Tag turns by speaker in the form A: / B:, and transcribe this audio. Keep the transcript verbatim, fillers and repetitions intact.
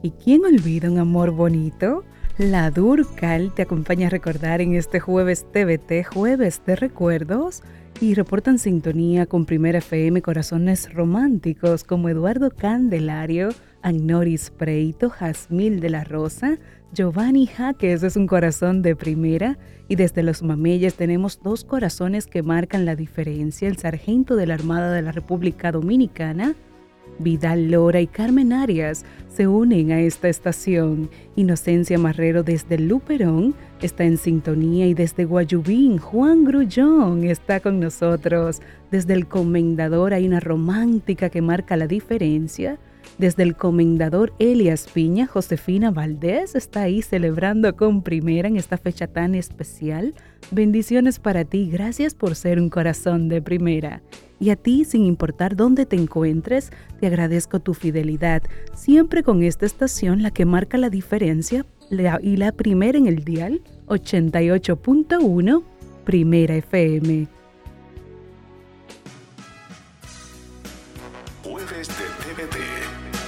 A: ¿Y quién olvida un amor bonito? La Durcal te acompaña a recordar en este jueves T V T, jueves de recuerdos, y reportan sintonía con Primera F M corazones románticos como Eduardo Candelario, Agnoris Preito, Jazmil de la Rosa, Giovanni Jaques es un corazón de primera, y desde Los Mameyes tenemos dos corazones que marcan la diferencia, el sargento de la Armada de la República Dominicana, Vidal Lora y Carmen Arias se unen a esta estación. Inocencia Marrero desde Luperón está en sintonía y desde Guayubín, Juan Grullón está con nosotros. Desde el Comendador hay una romántica que marca la diferencia. Desde el Comendador Elias Piña, Josefina Valdés está ahí celebrando con primera en esta fecha tan especial. Bendiciones para ti, gracias por ser un corazón de primera. Y a ti, sin importar dónde te encuentres, te agradezco tu fidelidad, siempre con esta estación, la que marca la diferencia, la, y la primera en el dial, ochenta y ocho punto uno, Primera F M.
B: Jueves de T V T.